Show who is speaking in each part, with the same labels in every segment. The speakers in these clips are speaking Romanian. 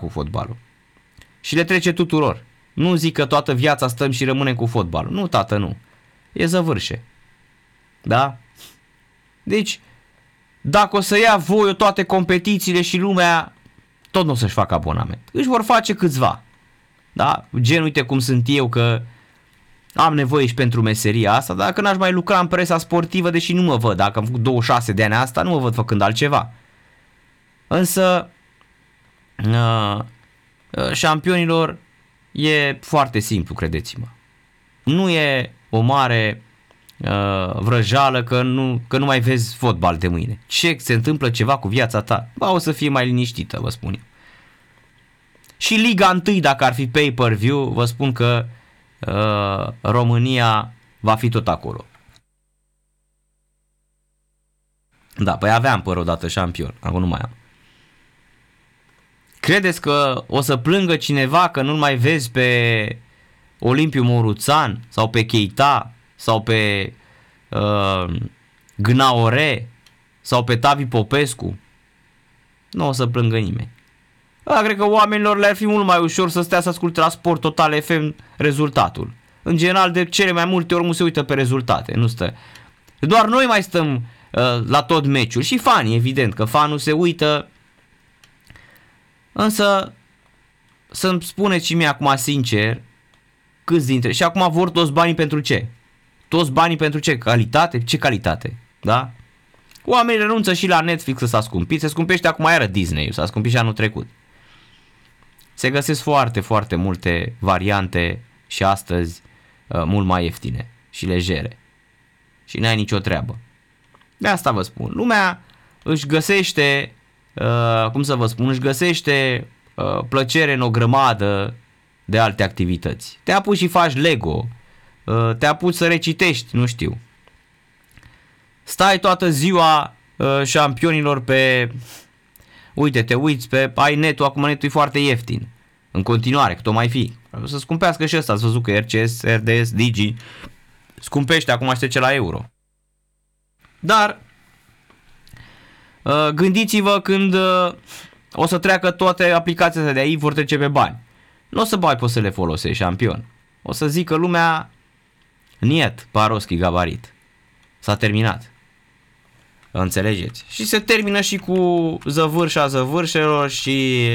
Speaker 1: cu fotbalul. Și le trece tuturor. Nu zic că toată viața stăm și rămânem cu fotbalul. Nu, tată, nu. E zăvârșe. Da? Deci, dacă o să ia voi toate competițiile și lumea, tot nu o să-și facă abonament. Își vor face câțiva. Da? Gen, uite cum sunt eu, că am nevoie și pentru meseria asta, dacă n-aș mai lucra în presa sportivă, deși nu mă văd, dacă am făcut 26 de ani asta, nu mă văd făcând altceva. Însă, șampionilor, e foarte simplu, credeți-mă. Nu e o mare vrăjală că nu mai vezi fotbal de mâine. Ce se întâmplă ceva cu viața ta? Ba, o să fie mai liniștită, vă spun eu. Și Liga 1, dacă ar fi pay-per-view, vă spun că România va fi tot acolo. Da, păi aveam păr odată șampion, acum nu mai am. Credeți că o să plângă cineva că nu-l mai vezi pe Olimpiu Moruțan sau pe Keita sau pe Gnaore sau pe Tavi Popescu? Nu o să plângă nimeni. Cred că oamenilor le-ar fi mult mai ușor să stea să asculte la Sport Total FM rezultatul. În general, de cele mai multe ori nu se uită pe rezultate, nu stă. Doar noi mai stăm la tot meciul și fanii, evident, că fanul se uită. Însă, să-mi spuneți și mie acum sincer, câți dintre... Și acum vor toți banii pentru ce? Toți banii pentru ce? Calitate? Ce calitate? Da? Oamenii renunță și la Netflix să s-a scumpit. Se scumpește acum iară Disney, s-a scumpit și anul trecut. Se găsesc foarte, foarte multe variante și astăzi mult mai ieftine și legere. Și n-ai nicio treabă. De asta vă spun. Lumea își găsește, cum să vă spun, își găsește plăcere în o grămadă de alte activități. Te apuci și faci Lego, te apuci să recitești, nu știu. Stai toată ziua șampionilor pe... Uite, te uiți pe... Ai netul, acum netul e foarte ieftin. În continuare, cât o mai fi. O să scumpească și ăsta, ați văzut că RCS, RDS, Digi scumpește, acum aș trece la euro. Dar gândiți-vă când o să treacă toate aplicațiile de aici, vor trece pe bani. Nu o să mai poți să le folosești, șampion. O să zică lumea, niet, Paroschi, gabarit. S-a terminat. Înțelegeți? Și se termină și cu zăvârșa zăvârșelor și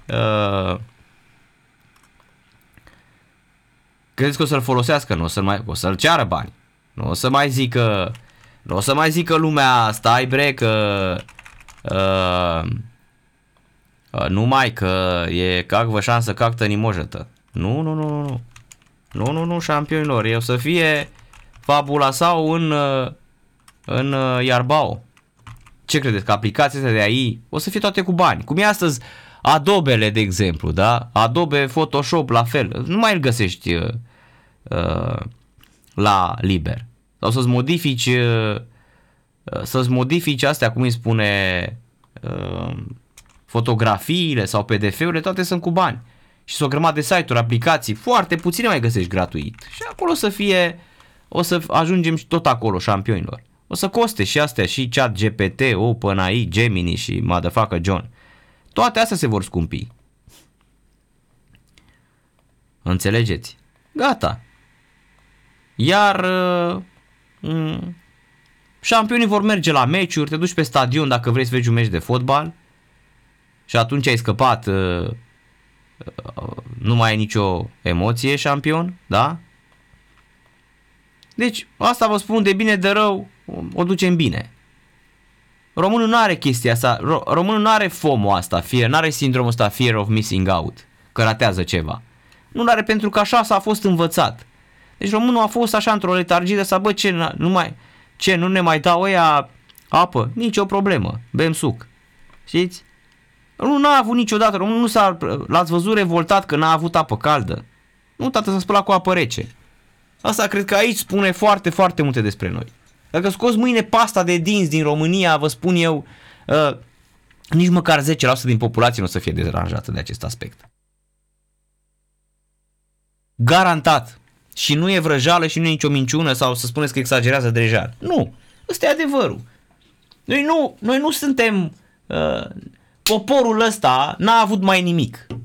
Speaker 1: credeți că o să-l folosească? Nu o să-l ceară bani. Nu o să mai zică lumea, stai bre că numai că e cac vă șansă cac-tă nimojătă. Nu, șampionilor, e o să fie fabula sau în Iarbao. Ce credeți? Că aplicațiile de aici o să fie toate cu bani. Cum e astăzi Adobe-le, de exemplu, da? Adobe Photoshop, la fel. Nu mai îl găsești la liber. Sau să-ți modifici astea, cum îi spune, fotografiile sau PDF-urile, toate sunt cu bani. Și sunt o grămadă de site-uri, aplicații, foarte puține mai găsești gratuit. Și acolo o să ajungem și tot acolo, șampionilor. O să coste și astea, și ChatGPT, OpenAI, Gemini și motherfucker John. Toate astea se vor scumpi. Înțelegeți? Gata. Iar șampionii vor merge la meciuri, te duci pe stadion dacă vrei să vezi un meci de fotbal și atunci ai scăpat, nu mai ai nicio emoție, șampion, da? Deci, asta vă spun, de bine de rău, o ducem bine. Românul nu are chestia asta, românul nu are FOMO asta, nu are sindromul ăsta, fear of missing out, că ratează ceva. Nu are, pentru că așa s-a fost învățat. Deci românul a fost așa într-o letargie de asta, bă, nu ne mai dau ăia apă? Nicio problemă, bem suc. Știți? Românul n-a avut niciodată, românul l-ați văzut revoltat că n-a avut apă caldă. Nu, tată, s-a spălat cu apă rece. Asta cred că aici spune foarte, foarte multe despre noi. Dacă scoți mâine pasta de dinți din România, vă spun eu, nici măcar 10% din populație nu o să fie deranjată de acest aspect. Garantat. Și nu e vrăjală și nu e nicio minciună sau să spuneți că exagerează Drejar. Nu. Ăsta e adevărul. Noi nu suntem... poporul ăsta n-a avut mai nimic.